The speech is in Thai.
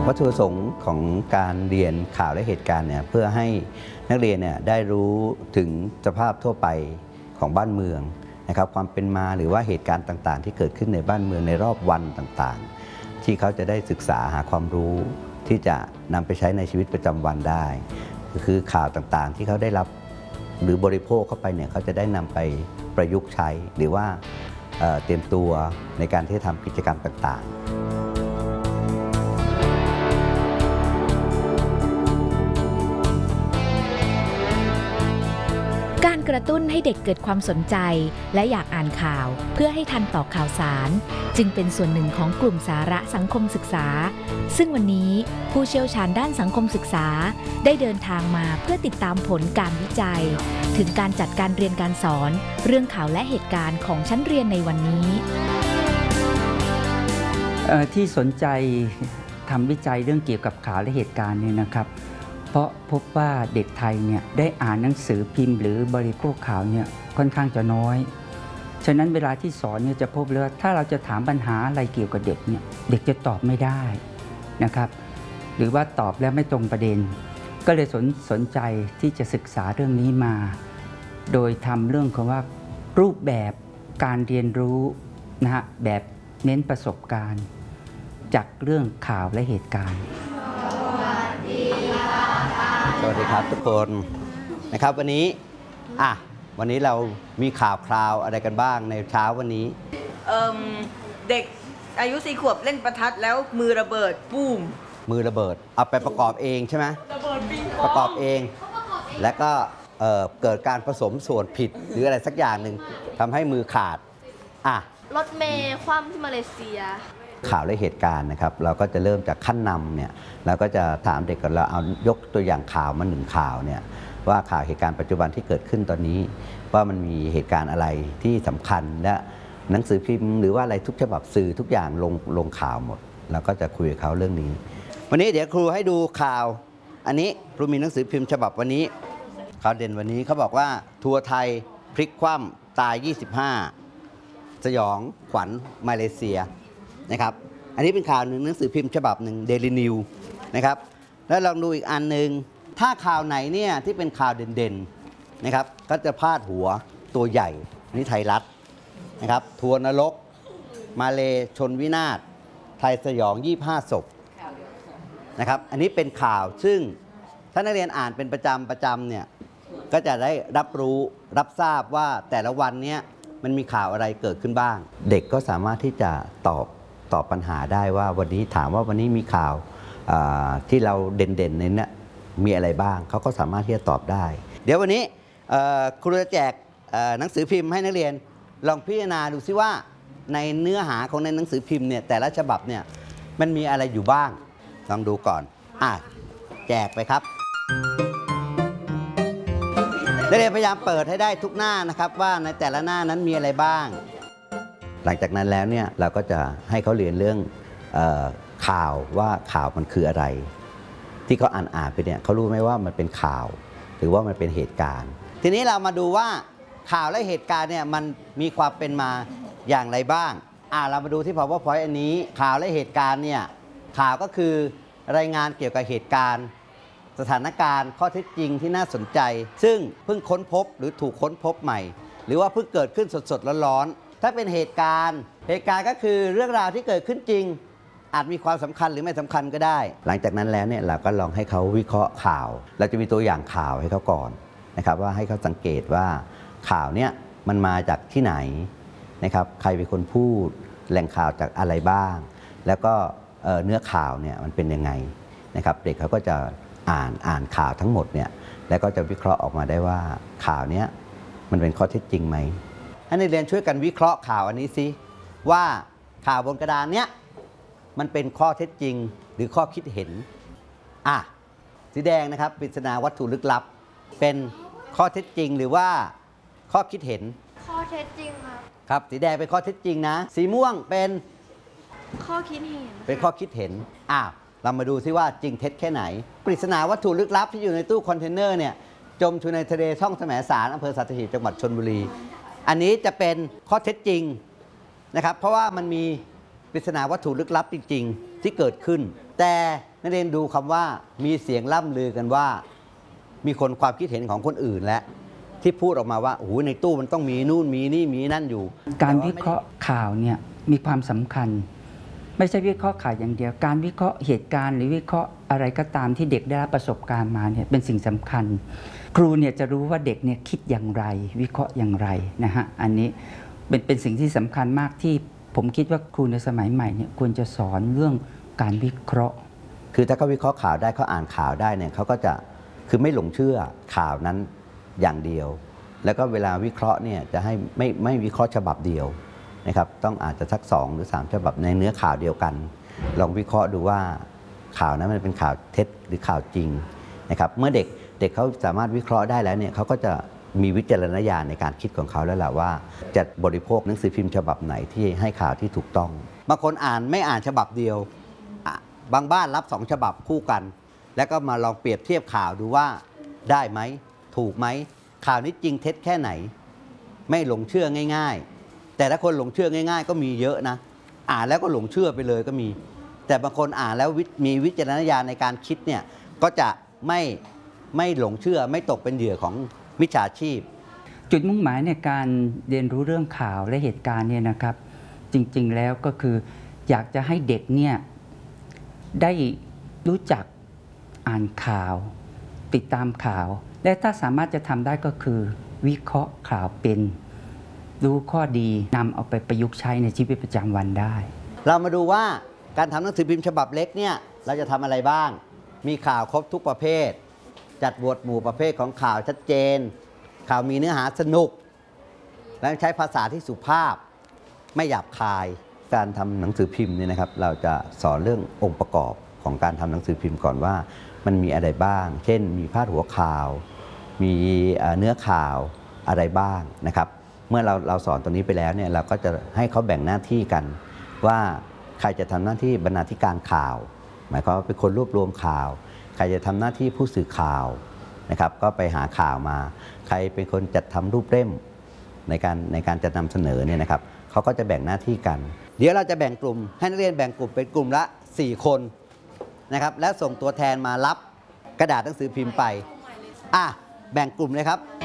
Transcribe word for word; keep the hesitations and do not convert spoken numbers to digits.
วัตถุประสงค์ของการเรียนข่าวและเหตุการณ์เนี่ยเพื่อให้นักเรียนเนี่ยได้รู้ถึงสภาพทั่วไปของบ้านเมืองนะครับความเป็นมาหรือว่าเหตุการณ์ต่างๆที่เกิดขึ้นในบ้านเมืองในรอบวันต่างๆที่เขาจะได้ศึกษาหาความรู้ที่จะนำไปใช้ในชีวิตประจำวันได้คือข่าวต่างๆที่เขาได้รับหรือบริโภคเข้าไปเนี่ยเขาจะได้นำไปประยุกต์ใช้หรือว่าเอ่อเตรียมตัวในการที่จะทำกิจกรรมต่างๆการกระตุ้นให้เด็กเกิดความสนใจและอยากอ่านข่าวเพื่อให้ทันต่อข่าวสารจึงเป็นส่วนหนึ่งของกลุ่มสาระสังคมศึกษาซึ่งวันนี้ผู้เชี่ยวชาญด้านสังคมศึกษาได้เดินทางมาเพื่อติดตามผลการวิจัยถึงการจัดการเรียนการสอนเรื่องข่าวและเหตุการณ์ของชั้นเรียนในวันนี้ที่สนใจทำวิจัยเรื่องเกี่ยวกับข่าวและเหตุการณ์เนี่ยนะครับเพราะพบว่าเด็กไทยเนี่ยได้อ่านหนังสือพิมพ์หรือบริโภคข่าวเนี่ยค่อนข้างจะน้อยฉะนั้นเวลาที่สอนเนี่ยจะพบเลยว่าถ้าเราจะถามปัญหาอะไรเกี่ยวกับเด็กเนี่ยเด็กจะตอบไม่ได้นะครับหรือว่าตอบแล้วไม่ตรงประเด็นก็เลยสนสนใจที่จะศึกษาเรื่องนี้มาโดยทำเรื่องของว่ารูปแบบการเรียนรู้นะฮะแบบเน้นประสบการณ์จากเรื่องข่าวและเหตุการณ์สวัสดีครับทุกคนนะครับวันนี้อ่ะวันนี้เรามีข่าวคราวอะไรกันบ้างในเช้าวันนี้เอ่อเด็กอายุสี่ขวบเล่นประทัดแล้วมือระเบิดปุ้มมือระเบิดเอาไปประกอบเองใช่ไหมระเบิดปิงปองประกอบเองและก็เอ่อเกิดการผสมส่วนผิดหรืออะไรสักอย่างหนึ่งทำให้มือขาดอ่ะรถเมย์คว่ำที่มาเลเซียข่าวและเหตุการณ์นะครับเราก็จะเริ่มจากขั้นนำเนี่ยเราก็จะถามเด็กกันเราเอายกตัวอย่างข่าวมาหนึ่งข่าวเนี่ยว่าข่าวเหตุการณ์ปัจจุบันที่เกิดขึ้นตอนนี้ว่ามันมีเหตุการณ์อะไรที่สำคัญและหนังสือพิมพ์หรือว่าอะไรทุกฉบับสื่อทุกอย่างลงลงข่าวหมดแล้วก็จะคุยกับเขาเรื่องนี้วันนี้เดี๋ยวครูให้ดูข่าวอันนี้ครูมีหนังสือพิมพ์ฉบับวันนี้ข่าวเด่นวันนี้เขาบอกว่าทัวร์ไทยพลิกคว่ำตายยี่สิบห้าสยองขวัญมาเลเซียนะครับอันนี้เป็นข่าวหนึ่งหนังสือพิมพ์ฉบับหนึ่ง Daily News นะครับแล้วลองดูอีกอันหนึ่งถ้าข่าวไหนเนี่ยที่เป็นข่าวเด่นๆนะครับก็จะพาดหัวตัวใหญ่นี่ไทยรัฐนะครับทัวร์นรกมาเลชนวินาศไทยสยองยี่สิบห้าศพนะครับอันนี้เป็นข่าวซึ่งถ้านักเรียนอ่านเป็นประจำประจำเนี่ยก็จะได้รับรู้รับทราบว่าแต่ละวันเนี้ยมันมีข่าวอะไรเกิดขึ้นบ้างเด็กก็สามารถที่จะตอบตอบปัญหาได้ว่าวันนี้ถามว่าวันนี้มีข่าวที่เราเด่นๆในนี้มีอะไรบ้างเขาก็สามารถที่จะตอบได้เดี๋ยววันนี้ครูจะแจกหนังสือพิมพ์ให้นักเรียนลองพิจารณาดูซิว่าในเนื้อหาของในหนังสือพิมพ์เนี่ยแต่ละฉบับเนี่ยมันมีอะไรอยู่บ้างลองดูก่อนอ่ะแจกไปครับนักเรียนพยายามเปิดให้ได้ทุกหน้านะครับว่าในแต่ละหน้านั้นมีอะไรบ้างหลังจากนั้นแล้วเนี่ยเราก็จะให้เขาเรียนเรื่องเอ่อข่าวว่าข่าวมันคืออะไรที่เขาอ่านอ่านไปเนี่ยเขารู้ไหมว่ามันเป็นข่าวหรือว่ามันเป็นเหตุการณ์ทีนี้เรามาดูว่าข่าวและเหตุการณ์เนี่ยมันมีความเป็นมาอย่างไรบ้างอ่าเรามาดูที่ PowerPoint อันนี้ข่าวและเหตุการณ์เนี่ยข่าวก็คือรายงานเกี่ยวกับเหตุการณ์สถานการณ์ข้อเท็จจริงที่น่าสนใจซึ่งเพิ่งค้นพบหรือถูกค้นพบใหม่หรือว่าเพิ่งเกิดขึ้นสดๆร้อนๆถ้าเป็นเหตุการณ์เหตุการณ์ก็คือเรื่องราวที่เกิดขึ้นจริงอาจมีความสำคัญหรือไม่สำคัญก็ได้หลังจากนั้นแล้วเนี่ยเราก็ลองให้เขาวิเคราะห์ข่าวเราจะมีตัวอย่างข่าวให้เขาก่อนนะครับว่าให้เขาสังเกตว่าข่าวเนี่ยมันมาจากที่ไหนนะครับใครเป็นคนพูดแหล่งข่าวจากอะไรบ้างแล้วก็เนื้อข่าวเนี่ยมันเป็นยังไงนะครับเด็กเขาก็จะอ่านอ่านข่าวทั้งหมดเนี่ยแล้วก็จะวิเคราะห์ออกมาได้ว่าข่าวเนี้ยมันเป็นข้อเท็จจริงไหมให้นักเรียนช่วยกันวิเคราะห์ข่าวอันนี้สิว่าข่าวบนกระดานเนี้ยมันเป็นข้อเท็จจริงหรือข้อคิดเห็นอ่ะสีแดงนะครับปริศนาวัตถุลึกลับเป็นข้อเท็จจริงหรือว่าข้อคิดเห็นข้อเท็จจริงครับครับสีแดงเป็นข้อเท็จจริงนะสีม่วงเป็นข้อคิดเห็นเป็นข้อคิดเห็นอ่ะเรามาดูซิว่าจริงเท็จแค่ไหนปริศนาวัตถุลึกลับที่อยู่ในตู้คอนเทนเนอร์เนี่ยจมอยู่ในทะเลช่องแสมสารอำเภอสัตหีบจังหวัดชลบุรีอันนี้จะเป็นข้อเท็จจริงนะครับเพราะว่ามันมีปริศนาวัตถุลึกลับจริงๆที่เกิดขึ้น แต่นักเรียนดูคำว่ามีเสียงล่ำลือกันว่ามีคนความคิดเห็นของคนอื่นและที่พูดออกมาว่าโอ้โหในตู้มันต้องมีนู่นมีนี่มีนั่นอยู่การวิเคราะห์ข่าวเนี่ยมีความสำคัญ ไม่ใช่วิเคราะห์ข่าวอย่างเดียว การวิเคราะห์เหตุการณ์หรือวิเคราะห์อะไรก็ตามที่เด็กได้รับประสบการณ์มาเนี่ยเป็นสิ่งสำคัญ ครูเนี่ยจะรู้ว่าเด็กเนี่ยคิดอย่างไร วิเคราะห์อย่างไรนะฮะอันนี้เป็นเป็นสิ่งที่สำคัญมากที่ผมคิดว่าครูในสมัยใหม่เนี่ยควรจะสอนเรื่องการวิเคราะห์คือถ้าเขาวิเคราะห์ข่าวได้เขาอ่านข่าวได้เนี่ยเขาก็จะคือไม่หลงเชื่อข่าวนั้นอย่างเดียว แล้วก็เวลาวิเคราะห์เนี่ยจะให้ไม่ไม่วิเคราะห์ฉบับเดียวนะครับต้องอาจจะสักสองหรือสามฉบับในเนื้อข่าวเดียวกัน ลองวิเคราะห์ดูว่าข่าวนั้นมันเป็นข่าวเท็จหรือข่าวจริงนะครับเมื่อเด็กเด็กเขาสามารถวิเคราะห์ได้แล้วเนี่ยเขาก็จะมีวิจารณญาณในการคิดของเขาแล้วแหละว่าจะบริโภคหนังสือพิมพ์ฉบับไหนที่ให้ข่าวที่ถูกต้องบางคนอ่านไม่อ่านฉบับเดียวบางบ้านรับสองฉบับคู่กัน แล้วก็มาลองเปรียบเทียบข่าวดูว่าได้ไหมถูกไหมข่าวนี้จริงเท็จแค่ไหนไม่หลงเชื่อง่ายๆแต่ถ้าคนหลงเชื่อง่ายๆก็มีเยอะนะอ่านแล้วก็หลงเชื่อไปเลยก็มีแต่บางคนอ่านแล้วมีวิจารณญาณในการคิดเนี่ยก็จะไม่ไม่หลงเชื่อไม่ตกเป็นเหยื่อของมิจฉาชีพจุดมุ่งหมายในการเรียนรู้เรื่องข่าวและเหตุการณ์เนี่ยนะครับจริงๆแล้วก็คืออยากจะให้เด็กเนี่ยได้รู้จักอ่านข่าวติดตามข่าวและถ้าสามารถจะทำได้ก็คือวิเคราะห์ข่าวเป็นรู้ข้อดีนำเอาไปประยุกต์ใช้ในชีวิตประจำวันได้เรามาดูว่าการทำหนังสือพิมพ์ฉบับเล็กเนี่ยเราจะทำอะไรบ้างมีข่าวครบทุกประเภทจัดหมวดหมู่ประเภทของข่าวชัดเจนข่าวมีเนื้อหาสนุกและใช้ภาษาที่สุภาพไม่หยาบคายการทำหนังสือพิมพ์เนี่ยนะครับเราจะสอนเรื่ององค์ประกอบของการทำหนังสือพิมพ์ก่อนว่ามันมีอะไรบ้างเช่นมีพาดหัวข่าวมีเนื้อข่าวอะไรบ้างนะครับเมื่อเราเราสอนตรงนี้ไปแล้วเนี่ยเราก็จะให้เขาแบ่งหน้าที่กันว่าใครจะทำหน้าที่บรรณาธิการข่าวหมายความว่าเป็นคนรวบรวมข่าวใครจะทำหน้าที่ผู้สื่อข่าวนะครับก็ไปหาข่าวมาใครเป็นคนจัดทำรูปเล่มในการในการจะนำเสนอเนี่ยนะครับเขาก็จะแบ่งหน้าที่กันเดี๋ยวเราจะแบ่งกลุ่มให้นักเรียนแบ่งกลุ่มเป็นกลุ่มละสี่คนนะครับแล้วส่งตัวแทนมารับกระดาษหนังสือพิมพ์ไปอ่ะแบ่งกลุ่มเลยครับ